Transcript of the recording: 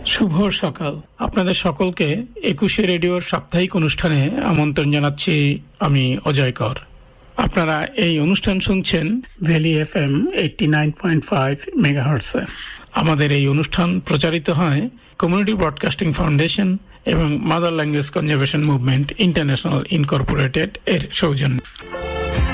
শুভ সকাল। আপনাদের সকলকে ২১শে রেডিওর সাপ্তাহিক অনুষ্ঠানে আমন্ত্রণ জানাচ্ছি আমি অজয় কর। আপনারা এই অনুষ্ঠান শুনছেন ভ্যালি FM 89.5 মেগাহার্টজে। আমাদের এই অনুষ্ঠান প্রচারিত হয় কমিউনিটি ব্রডকাস্টিং ফাউন্ডেশন এবং mother language conservation movement international Incorporated এর সৌজন্যে।